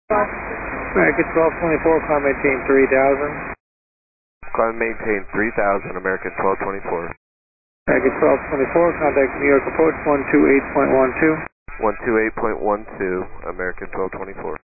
American 1224, climb maintain 3000. Climb maintain 3000, American 1224. American 1224, contact New York approach 128.12. 128.12, American 1224.